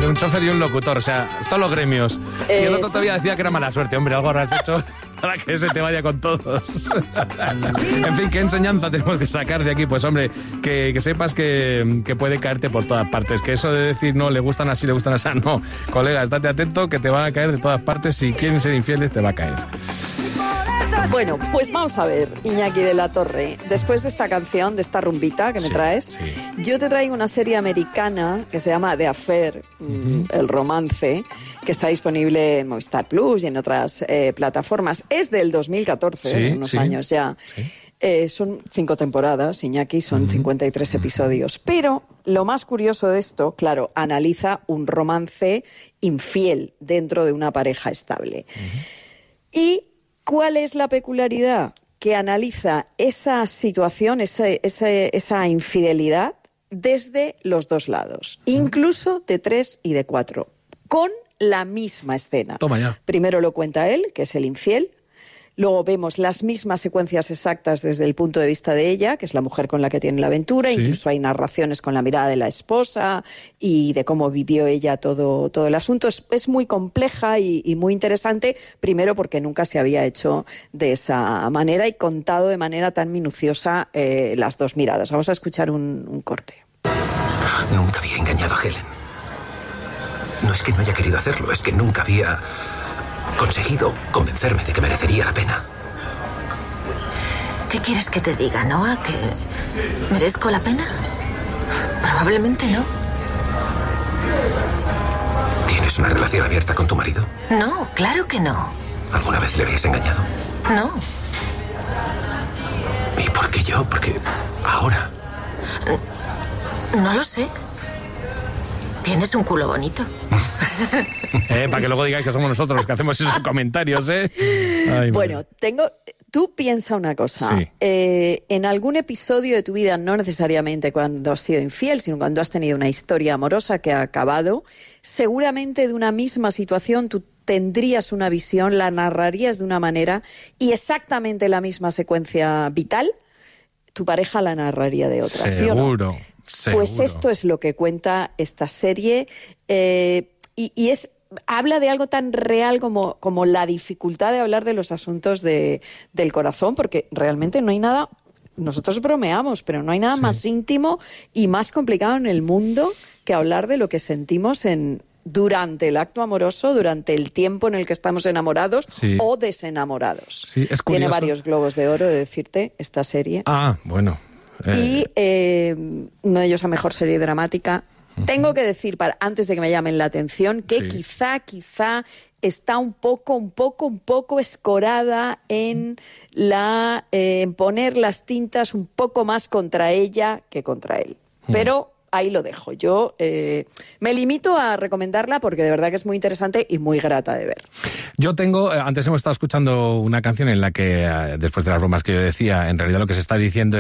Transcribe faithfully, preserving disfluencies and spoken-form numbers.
de un chofer y un locutor, o sea, todos los gremios. Eh, y el otro todavía decía que era mala suerte. Hombre, algo habrás hecho para que se te vaya con todos. En fin, ¿qué enseñanza tenemos que sacar de aquí? Pues hombre, que, que sepas que, que puede caerte por todas partes. Que eso de decir, no, le gustan así, le gustan así, no. Colega, estate atento que te van a caer de todas partes. Si quieren ser infieles, te va a caer. Bueno, pues vamos a ver, Iñaki de la Torre. Después de esta canción, de esta rumbita que me sí, traes, sí. yo te traigo una serie americana que se llama The Affair, uh-huh. El romance, que está disponible en Movistar Plus y en otras eh, plataformas. Es del dos mil catorce, sí, unos sí. años ya. Sí. Eh, son cinco temporadas, Iñaki, son uh-huh. cincuenta y tres episodios. Pero lo más curioso de esto, claro, analiza un romance infiel dentro de una pareja estable. Uh-huh. Y ¿cuál es la peculiaridad? Que analiza esa situación, ese, ese, esa infidelidad desde los dos lados, incluso de tres y de cuatro, con la misma escena. Toma ya. Primero lo cuenta él, que es el infiel. Luego vemos las mismas secuencias exactas desde el punto de vista de ella, que es la mujer con la que tiene la aventura. Sí. Incluso hay narraciones con la mirada de la esposa y de cómo vivió ella todo, todo el asunto. Es, es muy compleja y, y muy interesante, primero porque nunca se había hecho de esa manera y contado de manera tan minuciosa eh, las dos miradas. Vamos a escuchar un, un corte. Nunca había engañado a Helen. No es que no haya querido hacerlo, es que nunca había conseguido convencerme de que merecería la pena. ¿Qué quieres que te diga, Noah? ¿Que merezco la pena? Probablemente no. ¿Tienes una relación abierta con tu marido? No, claro que no. ¿Alguna vez le habías engañado? No. ¿Y por qué yo? Porque ahora. No lo sé. Tienes un culo bonito. eh, para que luego digáis que somos nosotros los que hacemos esos comentarios, ¿eh? Ay, bueno, madre. tengo... Tú piensa una cosa. Sí. Eh, en algún episodio de tu vida, no necesariamente cuando has sido infiel, sino cuando has tenido una historia amorosa que ha acabado, seguramente de una misma situación tú tendrías una visión, la narrarías de una manera y exactamente la misma secuencia vital, tu pareja la narraría de otra. Seguro. ¿Sí o no? Seguro. Pues esto es lo que cuenta esta serie eh, y, y es habla de algo tan real como, como la dificultad de hablar de los asuntos de, del corazón, porque realmente no hay nada, nosotros bromeamos, pero no hay nada sí. más íntimo y más complicado en el mundo que hablar de lo que sentimos en durante el acto amoroso, durante el tiempo en el que estamos enamorados sí. o desenamorados. Sí, es curioso. Tiene varios globos de oro, de decirte, esta serie. Ah, bueno. Eh. Y eh, uno de ellos a mejor serie dramática. Uh-huh. Tengo que decir, para, antes de que me llamen la atención, que sí. quizá, quizá está un poco, un poco, un poco escorada en la eh, en poner las tintas un poco más contra ella que contra él. Uh-huh. Pero ahí lo dejo. Yo eh, me limito a recomendarla porque de verdad que es muy interesante y muy grata de ver. Yo tengo, antes hemos estado escuchando una canción en la que, después de las bromas que yo decía, en realidad lo que se está diciendo